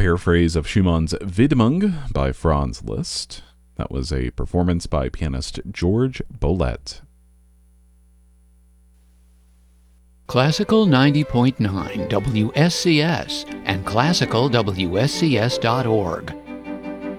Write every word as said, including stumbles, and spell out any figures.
paraphrase of Schumann's Widmung by Franz Liszt. That was a performance by pianist George Bolet. Classical ninety point nine W S C S and classical W S C S dot org.